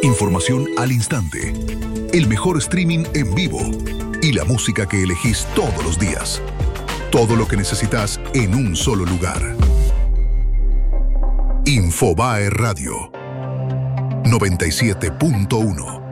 Información al instante. El mejor streaming en vivo. Y la música que elegís todos los días. Todo lo que necesitas en un solo lugar. Infobae Radio 97.1